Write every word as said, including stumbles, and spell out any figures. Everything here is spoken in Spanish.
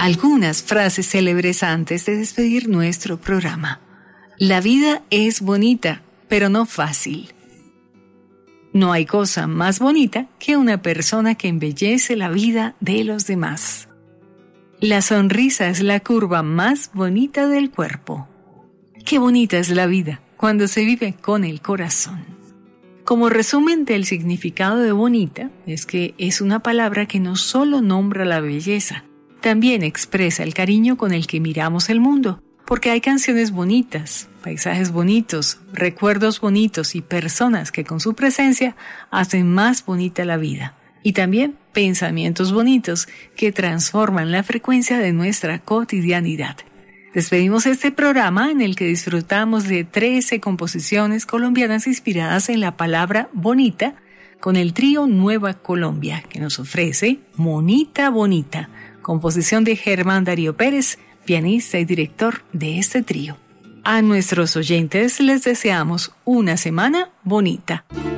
Algunas frases célebres antes de despedir nuestro programa. La vida es bonita, pero no fácil. No hay cosa más bonita que una persona que embellece la vida de los demás. La sonrisa es la curva más bonita del cuerpo. Qué bonita es la vida cuando se vive con el corazón. Como resumen del significado de bonita, es que es una palabra que no solo nombra la belleza, también expresa el cariño con el que miramos el mundo, porque hay canciones bonitas, paisajes bonitos, recuerdos bonitos y personas que con su presencia hacen más bonita la vida. Y también pensamientos bonitos que transforman la frecuencia de nuestra cotidianidad. Despedimos este programa en el que disfrutamos de trece composiciones colombianas inspiradas en la palabra bonita con el trío Nueva Colombia, que nos ofrece Monita Bonita, composición de Germán Darío Pérez, pianista y director de este trío. A nuestros oyentes les deseamos una semana bonita.